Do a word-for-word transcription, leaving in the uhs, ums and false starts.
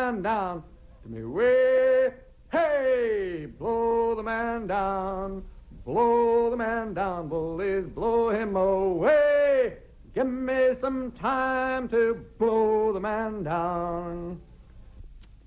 man down to me way. Hey, blow the man down, blow the man down, bullies, blow him away. Give me some time to blow the man down.